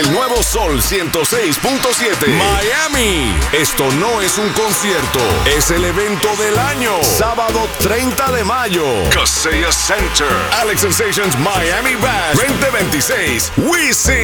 El nuevo Sol 106.7. Miami. Esto no es un concierto, es el evento del año. Sábado 30 de mayo. Kaseya Center. Alex Sensations Miami Bash 2026. We Sing.